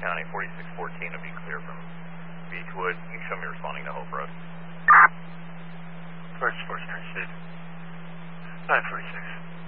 County, 4614 will be clear from Beechwood. You can show me responding to Hope Road. 4646. 946.